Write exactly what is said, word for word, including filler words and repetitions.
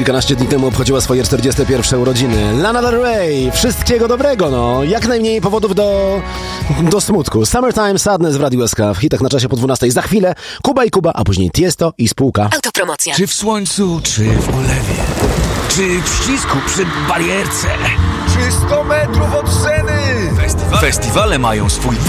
kilkanaście dni temu obchodziła swoje czterdzieste pierwsze urodziny. Lana Del Rey, wszystkiego dobrego, no. Jak najmniej powodów do, do smutku. Summertime Sadness w Radiu S K, w hitach na czasie po dwunastej. Za chwilę Kuba i Kuba, a później Tiesto i spółka. Autopromocja. Czy w słońcu, czy w ulewie, czy w ścisku przy barierce, czy sto metrów od sceny. Festiwa- Festiwale mają swój